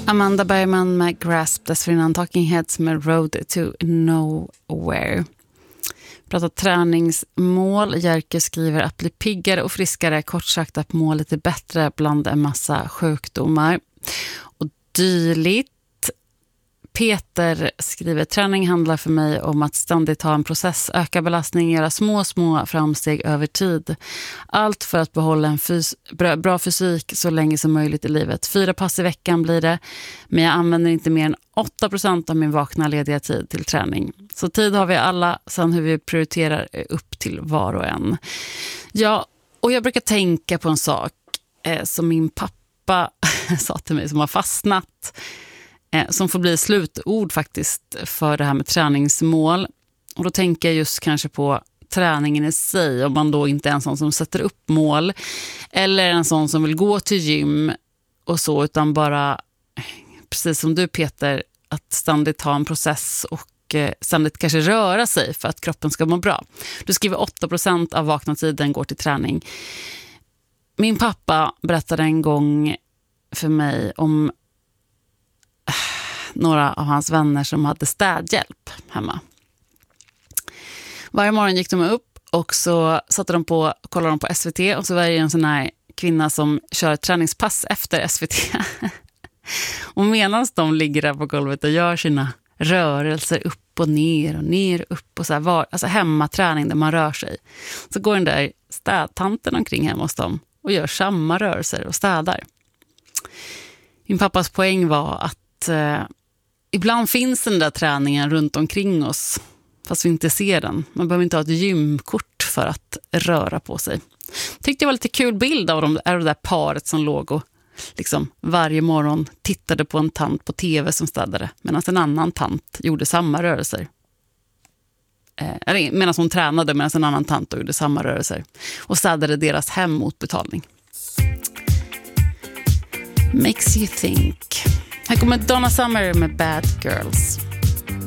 Amanda Bergman med Grasp, dessförinnan Talking Heads med Road to Nowhere. Pratar träningsmål. Jerker skriver att bli piggare och friskare, kort sagt att målet är bättre bland en massa sjukdomar och dylikt. Peter skriver, träning handlar för mig om att ständigt ha en process, öka belastning, göra små framsteg över tid. Allt för att behålla en bra fysik så länge som möjligt i livet. 4 pass i veckan blir det, men jag använder inte mer än 8% av min vakna lediga tid till träning. Så tid har vi alla, sen hur vi prioriterar upp till var och en. Ja, och jag brukar tänka på en sak som min pappa sa till mig som har fastnat, som får bli slutord faktiskt för det här med träningsmål. Och då tänker jag just kanske på träningen i sig, om man då inte är en sån som sätter upp mål eller en sån som vill gå till gym och så, utan bara, precis som du Peter, att ständigt ha en process och ständigt kanske röra sig för att kroppen ska må bra. Du skriver 8% av vakna tiden går till träning. Min pappa berättade en gång för mig om några av hans vänner som hade städhjälp hemma. Varje morgon gick de upp och så satte de på, kollade de på SVT, och så var det en sån här kvinna som kör ett träningspass efter SVT. Och medan de ligger där på golvet och gör sina rörelser upp och ner och upp och så här, alltså hemmaträning där man rör sig, så går den där städtanten omkring hemma hos dem och gör samma rörelser och städar. Min pappas poäng var att ibland finns den där träningen runt omkring oss fast vi inte ser den. Man behöver inte ha ett gymkort för att röra på sig. Tyckte det var lite kul bild av det där paret som låg och liksom varje morgon tittade på en tant på tv som städade, medan en annan tant gjorde samma rörelser. Medan hon tränade, medan en annan tant gjorde samma rörelser och städade deras hem mot betalning. Makes you think. Här kommer Donna Summer med Bad Girls.